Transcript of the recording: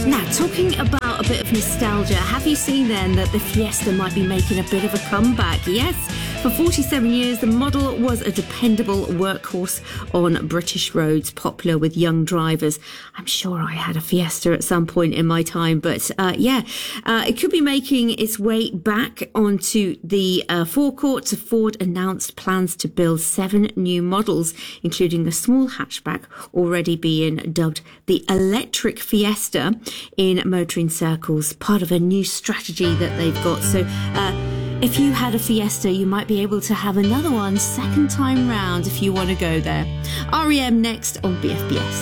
Now, talking about a bit of nostalgia, have you seen then that the Fiesta might be making a bit of a comeback? Yes, for 47 years, the model was a dependable workhorse on British roads, popular with young drivers. I'm sure I had a Fiesta at some point in my time, but it could be making its way back onto the forecourt. Ford announced plans to build 7 new models, including the small hatchback already being dubbed the Electric Fiesta in motoring circles, part of a new strategy that they've got. So if you had a Fiesta, you might be able to have another one second time round if you want to go there. REM next on BFBS.